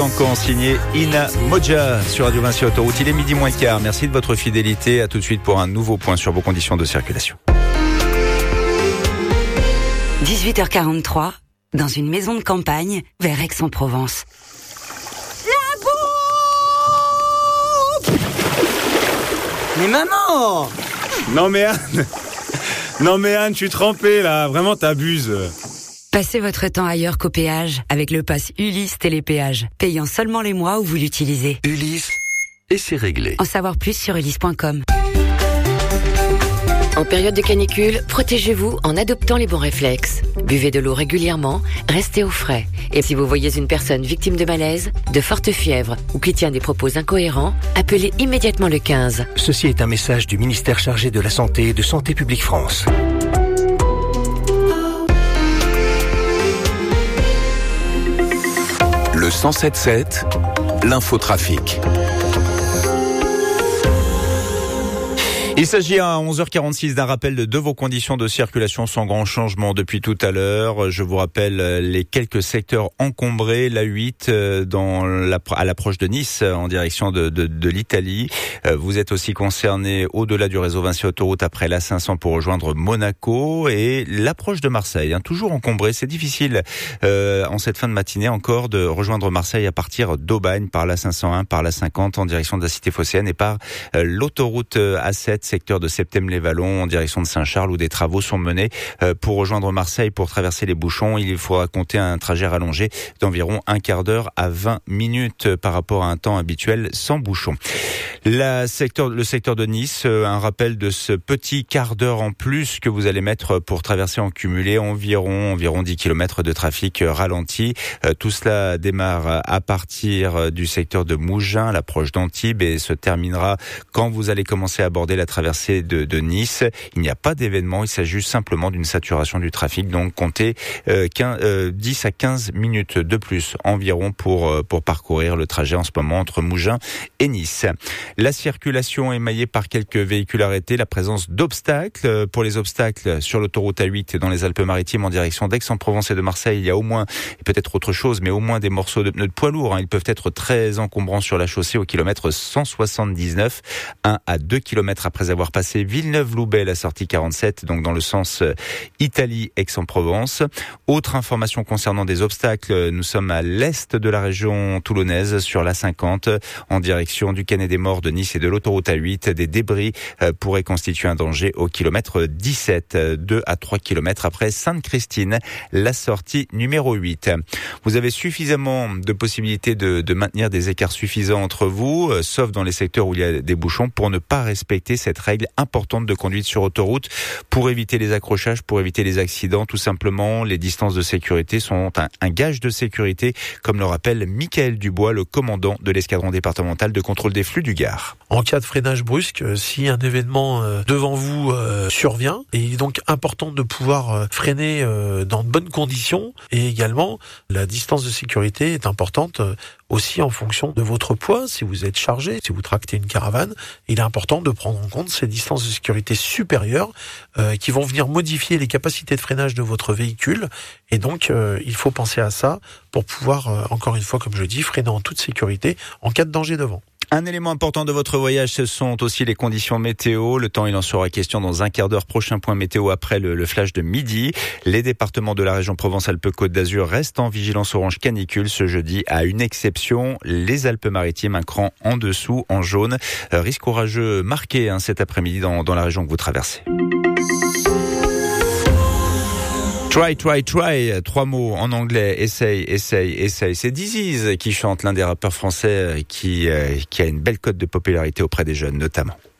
Encore signé Ina Moja sur Radio Vinci Autoroute. Il est midi moins le quart. Merci de votre fidélité. À tout de suite pour un nouveau point sur vos conditions de circulation. 18h43, dans une maison de campagne, vers Aix-en-Provence. La bouffe! Mais maman! Non mais Anne, je suis trempé là. Vraiment, t'abuses. Passez votre temps ailleurs qu'au péage avec le pass Ulysse Télépéage, payant seulement les mois où vous l'utilisez. Ulysse, et c'est réglé. En savoir plus sur ulysse.com. En période de canicule, protégez-vous en adoptant les bons réflexes. Buvez de l'eau régulièrement, restez au frais. Et si vous voyez une personne victime de malaise, de forte fièvre ou qui tient des propos incohérents, appelez immédiatement le 15. Ceci est un message du ministère chargé de la Santé et de Santé publique France. Le 107.7, l'infotrafic. Il s'agit à 11h46 d'un rappel de vos conditions de circulation sans grand changement depuis tout à l'heure. Je vous rappelle les quelques secteurs encombrés, la 8 à l'approche de Nice en direction de l'Italie. Vous êtes aussi concerné au-delà du réseau Vinci Autoroute après la 500 pour rejoindre Monaco et l'approche de Marseille. Toujours encombré, c'est difficile en cette fin de matinée encore de rejoindre Marseille à partir d'Aubagne par la 501, par la 50 en direction de la cité phocéenne et par l'autoroute A7. Secteur de Septem-les-Vallons en direction de Saint-Charles où des travaux sont menés pour rejoindre Marseille. Pour traverser les bouchons, il faudra compter un trajet rallongé d'environ un quart d'heure à 20 minutes par rapport à un temps habituel sans bouchon. Le secteur de Nice, un rappel de ce petit quart d'heure en plus que vous allez mettre pour traverser en cumulé environ 10 km de trafic ralenti. Tout cela démarre à partir du secteur de Mougins, à l'approche d'Antibes et se terminera quand vous allez commencer à aborder la traversée de Nice. Il n'y a pas d'événement, il s'agit simplement d'une saturation du trafic, donc comptez 10 à 15 minutes de plus environ pour parcourir le trajet en ce moment entre Mougins et Nice. La circulation est maillée par quelques véhicules arrêtés, la présence d'obstacles. Pour les obstacles sur l'autoroute A8 dans les Alpes-Maritimes en direction d'Aix-en-Provence et de Marseille, il y a au moins, et peut-être autre chose, mais au moins des morceaux de pneus de poids lourds. Ils peuvent être très encombrants sur la chaussée au kilomètre 179, 1 à 2 km après avoir passé Villeneuve-Loubet, la sortie 47, donc dans le sens Italie-Aix-en-Provence. Autre information concernant des obstacles, nous sommes à l'est de la région toulonnaise sur la 50 en direction du Canet des Morts de Nice et de l'autoroute A8. Des débris pourraient constituer un danger au kilomètre 17, 2 à 3 km après Sainte-Christine, la sortie numéro 8. Vous avez suffisamment de possibilités de maintenir des écarts suffisants entre vous, sauf dans les secteurs où il y a des bouchons, pour ne pas respecter cette règle importante de conduite sur autoroute pour éviter les accrochages, pour éviter les accidents. Tout simplement, les distances de sécurité sont un gage de sécurité, comme le rappelle Michael Dubois, le commandant de l'escadron départemental de contrôle des flux du Gard. En cas de freinage brusque, si un événement devant vous survient, il est donc important de pouvoir freiner dans de bonnes conditions, et également la distance de sécurité est importante aussi en fonction de votre poids. Si vous êtes chargé, si vous tractez une caravane, il est important de prendre en compte ces distances de sécurité supérieures qui vont venir modifier les capacités de freinage de votre véhicule. Et donc, il faut penser à ça pour pouvoir, encore une fois, comme je dis, freiner en toute sécurité en cas de danger devant. Un élément important de votre voyage, ce sont aussi les conditions météo. Le temps, il en sera question dans un quart d'heure. Prochain point météo après le flash de midi. Les départements de la région Provence-Alpes-Côte d'Azur restent en vigilance orange canicule ce jeudi, à une exception, les Alpes-Maritimes, un cran en dessous, en jaune. Risque orageux marqué cet après-midi dans la région que vous traversez. Try, try, try, 3 mots en anglais, essaye, essaye, essaye. C'est Disease qui chante, l'un des rappeurs français qui a une belle cote de popularité auprès des jeunes notamment.